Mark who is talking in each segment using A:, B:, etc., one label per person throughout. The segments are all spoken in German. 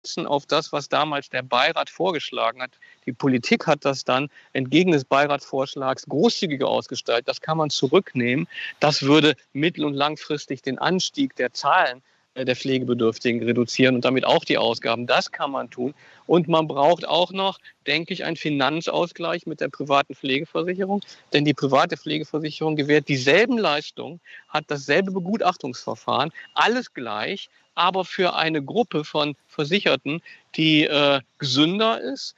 A: auf das, was damals der Beirat vorgeschlagen hat. Die Politik hat das dann entgegen des Beiratsvorschlags großzügiger ausgestaltet. Das kann man zurücknehmen. Das würde mittel- und langfristig den Anstieg der Zahlen der Pflegebedürftigen reduzieren und damit auch die Ausgaben. Das kann man tun. Und man braucht auch noch, denke ich, einen Finanzausgleich mit der privaten Pflegeversicherung. Denn die private Pflegeversicherung gewährt dieselben Leistungen, hat dasselbe Begutachtungsverfahren, alles gleich, aber für eine Gruppe von Versicherten, die gesünder ist,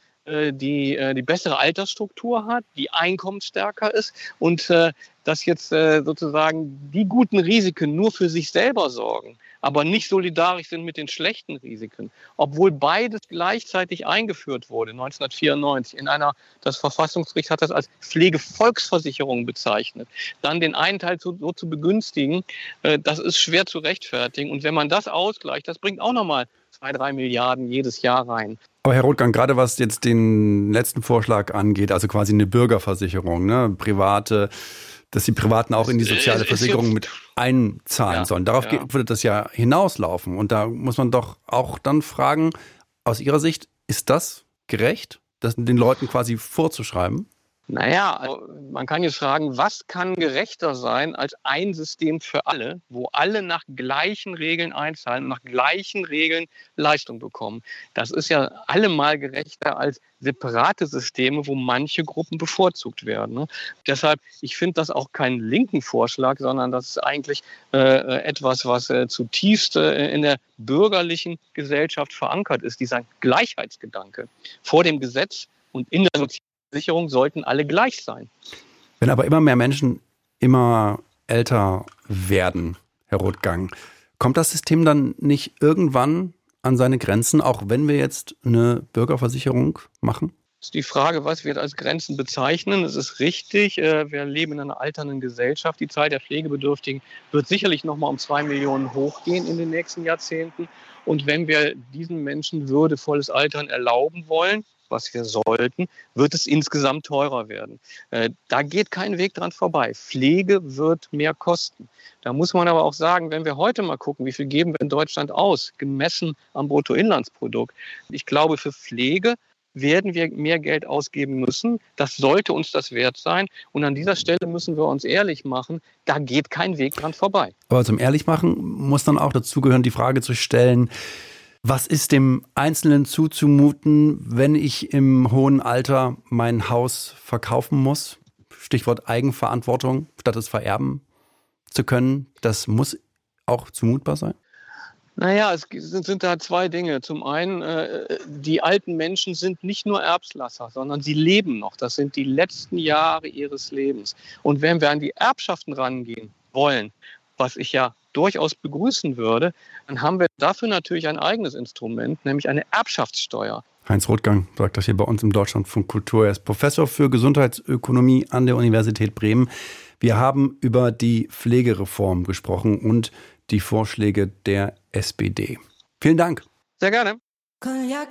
A: die bessere Altersstruktur hat, die einkommensstärker ist und dass jetzt sozusagen die guten Risiken nur für sich selber sorgen, aber nicht solidarisch sind mit den schlechten Risiken, obwohl beides gleichzeitig eingeführt wurde 1994 das Verfassungsgericht hat das als Pflegevolksversicherung bezeichnet, dann den einen Teil so zu begünstigen, das ist schwer zu rechtfertigen und wenn man das ausgleicht, das bringt auch nochmal 2-3 Milliarden jedes Jahr rein.
B: Aber Herr Rothgang, gerade was jetzt den letzten Vorschlag angeht, also quasi eine Bürgerversicherung, ne, private, dass die Privaten auch in die soziale Versicherung mit einzahlen sollen. Darauf würde das ja hinauslaufen. Und da muss man doch auch dann fragen, aus Ihrer Sicht, ist das gerecht, das den Leuten quasi vorzuschreiben?
A: Naja, also man kann jetzt fragen, was kann gerechter sein als ein System für alle, wo alle nach gleichen Regeln einzahlen und nach gleichen Regeln Leistung bekommen. Das ist ja allemal gerechter als separate Systeme, wo manche Gruppen bevorzugt werden. Ne? Deshalb, ich finde das auch keinen linken Vorschlag, sondern das ist eigentlich etwas, was zutiefst in der bürgerlichen Gesellschaft verankert ist, dieser Gleichheitsgedanke vor dem Gesetz und in der Sozialversicherung sollten alle gleich sein.
B: Wenn aber immer mehr Menschen immer älter werden, Herr Rothgang, kommt das System dann nicht irgendwann an seine Grenzen, auch wenn wir jetzt eine Bürgerversicherung machen?
A: Das ist die Frage, was wir als Grenzen bezeichnen. Es ist richtig, wir leben in einer alternden Gesellschaft. Die Zahl der Pflegebedürftigen wird sicherlich noch mal um 2 Millionen hochgehen in den nächsten Jahrzehnten. Und wenn wir diesen Menschen würdevolles Altern erlauben wollen, was wir sollten, wird es insgesamt teurer werden. Da geht kein Weg dran vorbei. Pflege wird mehr kosten. Da muss man aber auch sagen, wenn wir heute mal gucken, wie viel geben wir in Deutschland aus, gemessen am Bruttoinlandsprodukt. Ich glaube, für Pflege werden wir mehr Geld ausgeben müssen. Das sollte uns das wert sein. Und an dieser Stelle müssen wir uns ehrlich machen, da geht kein Weg dran vorbei.
B: Aber zum Ehrlichmachen muss dann auch dazugehören, die Frage zu stellen, was ist dem Einzelnen zuzumuten, wenn ich im hohen Alter mein Haus verkaufen muss? Stichwort Eigenverantwortung, statt es vererben zu können. Das muss auch zumutbar sein?
A: Naja, es sind da zwei Dinge. Zum einen, die alten Menschen sind nicht nur Erblasser, sondern sie leben noch. Das sind die letzten Jahre ihres Lebens. Und wenn wir an die Erbschaften rangehen wollen, was ich ja durchaus begrüßen würde, dann haben wir dafür natürlich ein eigenes Instrument, nämlich eine Erbschaftssteuer.
B: Heinz Rothgang sagt das hier bei uns im Deutschlandfunk Kultur. Er ist Professor für Gesundheitsökonomie an der Universität Bremen. Wir haben über die Pflegereform gesprochen und die Vorschläge der SPD. Vielen Dank.
A: Sehr gerne.